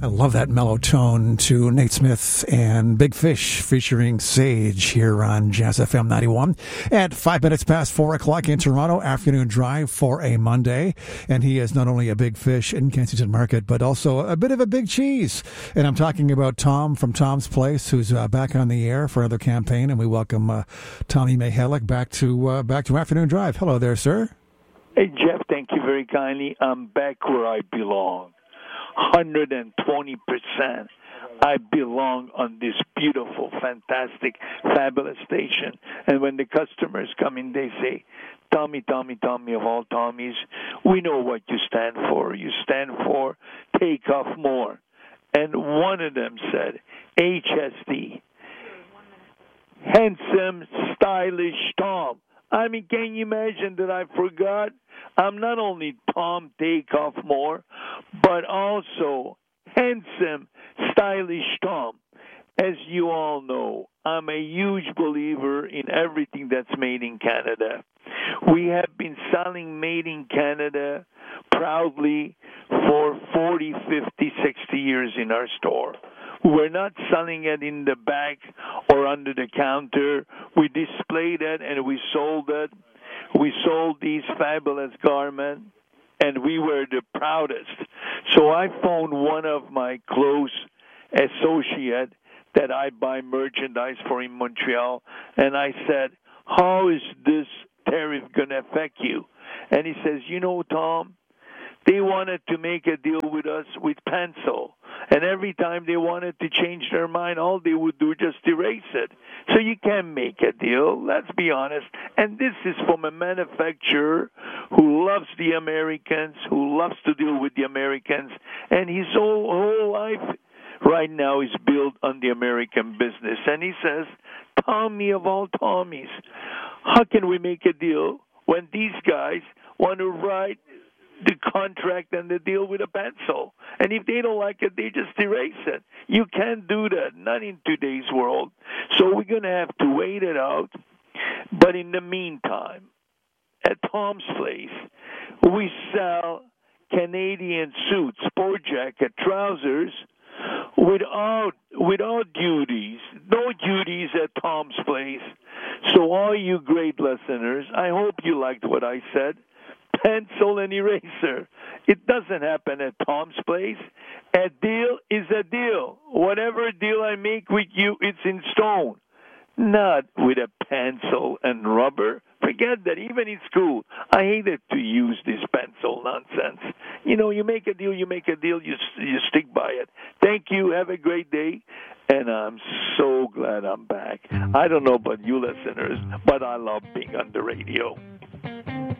I love that mellow tone to Nate Smith and Big Fish featuring Sage here on Jazz FM 91 at 5 minutes past 4 o'clock in Toronto, afternoon drive for a Monday. And he is not only a big fish in Kensington Market, but also a bit of a big cheese. And I'm talking about Tom from Tom's Place, who's back on the air for another campaign. And we welcome Tommy Mihalik back to Afternoon Drive. Hello there, sir. Hey, Jeff, thank you very kindly. I'm back where I belong. 120%. I belong on this beautiful, fantastic, fabulous station. And when the customers come in, they say, Tommy, Tommy, Tommy of all Tommies, we know what you stand for. You stand for take off more. And one of them said, HST, handsome, stylish Tom. I mean, can you imagine that I forgot? I'm not only Tom Takeoff More, but also handsome, stylish Tom. As you all know, I'm a huge believer in everything that's made in Canada. We have been selling made in Canada proudly for 40, 50, 60 years in our store. We're not selling it in the back or under the counter. We displayed it and we sold it. We sold these fabulous garments, and we were the proudest. So I phoned one of my close associates that I buy merchandise for in Montreal, and I said, how is this tariff going to affect you? And he says, you know, Tom, they wanted to make a deal with us with pencil. And every time they wanted to change their mind, all they would do just erase it. So you can't make a deal, let's be honest. And this is from a manufacturer who loves the Americans, who loves to deal with the Americans, and his whole life right now is built on the American business. And he says, Tommy of all Tommies, how can we make a deal when these guys want to write the contract and the deal with a pencil? And if they don't like it, they just erase it. You can't do that, not in today's world. So we're going to have to wait it out. But in the meantime, at Tom's Place, we sell Canadian suits, sport jacket, trousers, without duties. No duties at Tom's Place. So all you great listeners, I hope you liked what I said. Pencil and eraser. It doesn't happen at Tom's Place. A deal is a deal. Whatever deal I make with you, it's in stone. Not with a pencil and rubber. Forget that. Even in school, I hated to use this pencil nonsense. You know, you make a deal, you stick by it. Thank you. Have a great day. And I'm so glad I'm back. I don't know about you listeners, but I love being on the radio.